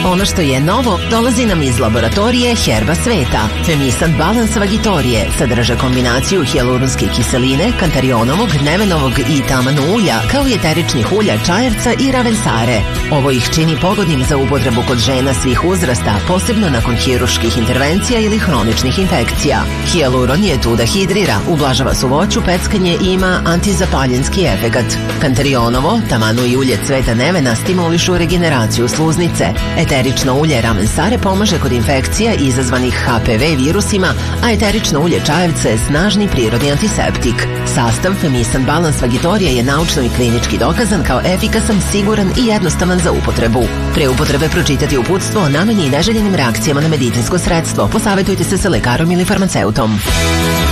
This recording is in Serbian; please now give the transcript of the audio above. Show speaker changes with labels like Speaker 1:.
Speaker 1: Ono što je novo dolazi nam iz laboratorije Herba Sveta. Femisant Balans Vagitorije sadrže kombinaciju hijaluronske kiseline, kantarionovog, nevenovog i tamanu ulja, kao i eteričnih ulja čajerca i ravensare. Ovo ih čini pogodnim za upotrebu kod žena svih uzrasta, posebno nakon hiruških intervencija ili hroničnih infekcija. Hijaluron je tu da hidrira, ublažava suvoću, peckanje i ima antizapaljenski efekat. Kantarionovo, tamanu i ulje cveta nevena stimulišu regeneraciju sluznice. Eterično ulje ravensare pomaže kod infekcija izazvanih HPV virusima, a eterično ulje čajevca je snažni prirodni antiseptik. Sastav Femisant Balans Vagitorija je naučno i klinički dokazan kao efikasan, siguran i jednostavan za upotrebu. Pre upotrebe pročitati uputstvo o nameni i neželjenim reakcijama na medicinsko sredstvo. Posavetujte se sa lekarom ili farmaceutom.